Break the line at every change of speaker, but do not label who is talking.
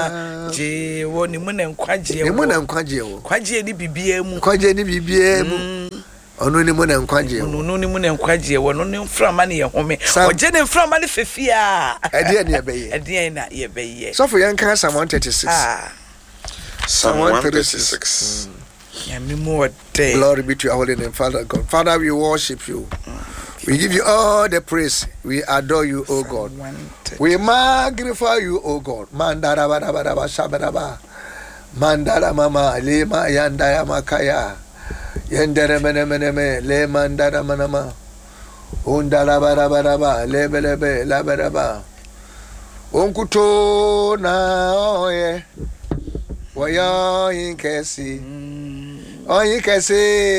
je woni mu na nkwaje
wo. Ni mu na nkwaje wo.
Kwaje ni bibie mu.
Kwaje ni bibie mu. Ono ni mu na nkwaje wo.
Ono ni mu na nkwaje wo. No ni mframa ne ye home. Oje ne mframa ne fefia.
Ade ne ye beye.
Ade na ye beye.
So for yan kan Psalm 136.
Psalm 136.
Glory be to your holy name, Father God. Father, we worship you. We give you all the praise. We adore you, O God. We magnify you, O God. Mandara bada bada ba shabada. Mandara mama lema yandaya makaya. Yendere mene le mandara manama. Undala bada bada ba lebelebe la bada ba. Onkuto na oye. Waya inkesi. Oh, you can say